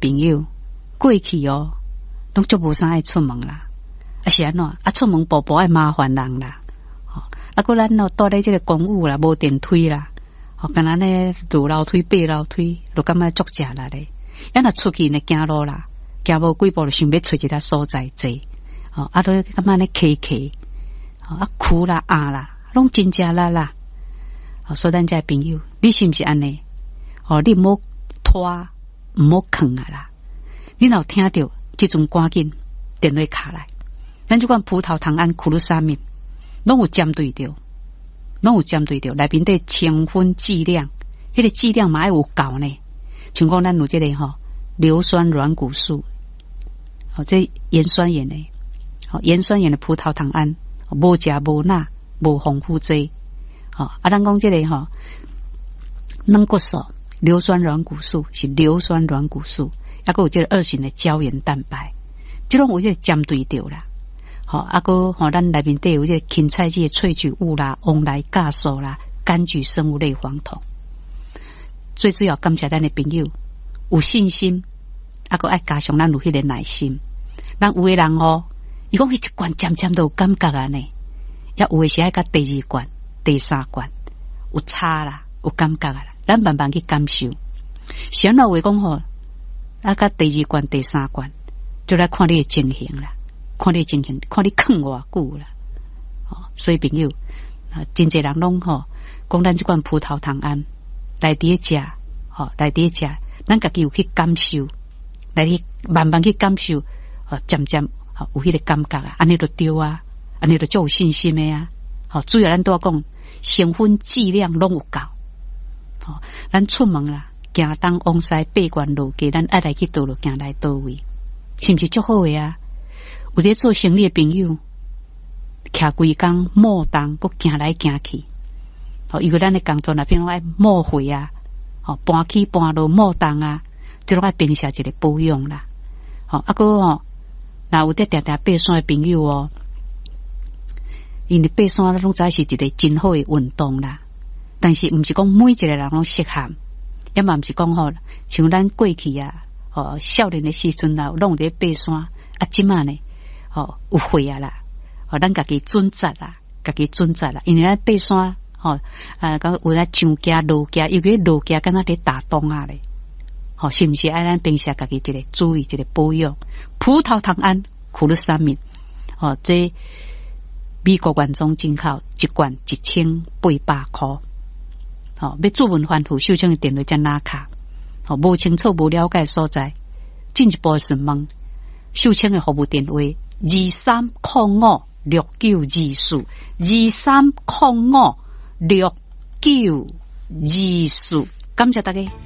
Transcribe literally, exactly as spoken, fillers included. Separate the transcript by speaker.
Speaker 1: 朋友，过去哦，拢足无啥爱出门啦，啊是安怎啊？出门步步爱麻烦人啦，吼、哦，啊，个咱哦住咧即个公寓啦，无电梯啦，吼、哦，敢若呢落楼梯、爬楼梯，都感觉足食力咧。咱若出去呢，行路啦，行无几步就想要找一个所在坐，吼、哦，啊，都感觉呢崎崎，吼、哦，啊，苦啦、压啦，拢真食力啦。哦，所以咱这朋友，你是毋是安尼？哦，你唔好拖，唔好囥啊啦！你若听到即阵赶紧电话卡来，咱就讲葡萄糖胺苦鲁沙米，拢有针对着，拢有针对着内面的成分剂量，迄、那个剂量嘛爱有够呢。像讲咱有这个吼硫酸软骨素，哦，这盐酸盐的，哦，盐酸盐的葡萄糖胺，无食无钠，无丰富剂，哦，啊，咱讲这个吼软骨素。硫酸软骨素是硫酸软骨素，还有这个二型的胶原蛋白，这种有这个针对着啦。好，啊个吼，咱内面都有这个芹菜剂的萃取物啦、翁来酵素啦、柑橘生物类黄酮。最主要感谢咱的朋友有信心，啊个爱加上咱有迄个耐心。咱有的人哦，伊讲迄一罐渐渐都有感觉啊呢，也有的是爱甲第二罐、第三罐有差啦，有感觉啊啦。咱慢慢去感受，想到话讲吼，啊，甲第二罐、第三罐，就来看你的情形啦，看你的情形，看你啃偌久啦。哦，所以朋友啊，真侪人拢吼，讲咱这款葡萄糖胺来伫食，吼，来伫食，咱家己有去感受，来去慢慢去感受，哦，渐渐吼有迄个感觉啊，安尼就对啊，安尼就足有信心的啊。好，主要咱都要讲成分剂量拢有够。哦，咱出门啦，行东往西八关路街，咱爱来去倒路行来倒位，是毋是足好诶啊？有咧做生意诶朋友，徛规工摸东，佮行来行去。哦，因为咱诶工作那边拢爱摸回啊，哦，搬起搬落摸东啊，即拢爱平时一个保养啦。哦，啊个哦，若有得定定爬山诶朋友哦，因为爬山拢知是一个真好诶运动啦。但是毋是讲每一个人拢适合，也嘛毋是讲吼，像咱过去啊，哦，少年的时阵啊，拢伫爬山，啊，即马呢，哦，有会啊啦，哦，咱家己准则啦，家己准则啦，因为咱爬山，吼、哦，啊，讲有咧上架、落架，尤其落架，敢若伫打洞啊咧，吼、哦，是毋是爱咱平时家己一个注意一个保养？葡萄糖胺苦鲁沙米，哦，这美国原装进口，一罐一千八百块。哦，要注文反复秀清的电话才拿卡，哦，无清楚无了解所在，进一步询问秀清的服务电话：二三零五六九二四，二三零五六九二四。感谢大家。